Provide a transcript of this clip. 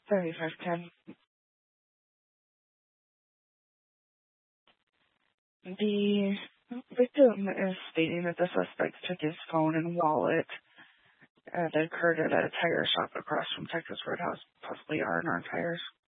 3510. The victim is stating that the suspect took his phone and wallet. That occurred at a tire shop across from Texas Roadhouse, possibly R&R Tires.